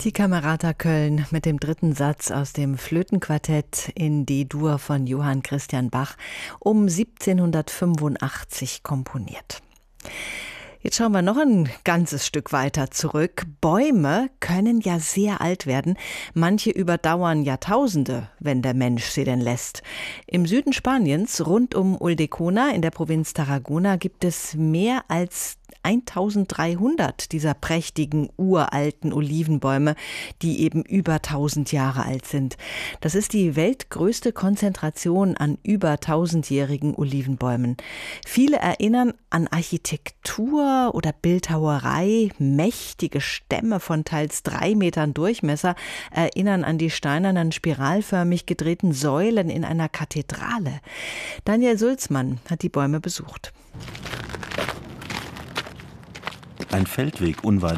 Die Camerata Köln mit dem dritten Satz aus dem Flötenquartett in D-Dur von Johann Christian Bach um 1785 komponiert. Jetzt schauen wir noch ein ganzes Stück weiter zurück. Bäume können ja sehr alt werden. Manche überdauern Jahrtausende, wenn der Mensch sie denn lässt. Im Süden Spaniens, rund um Ulldecona in der Provinz Tarragona, gibt es mehr als 1300 dieser prächtigen, uralten Olivenbäume, die eben über 1000 Jahre alt sind. Das ist die weltgrößte Konzentration an über 1000-jährigen Olivenbäumen. Viele erinnern an Architektur oder Bildhauerei. Mächtige Stämme von teils 3 Metern Durchmesser erinnern an die steinernen, spiralförmig gedrehten Säulen in einer Kathedrale. Daniel Sulzmann hat die Bäume besucht. Ein Feldweg unweit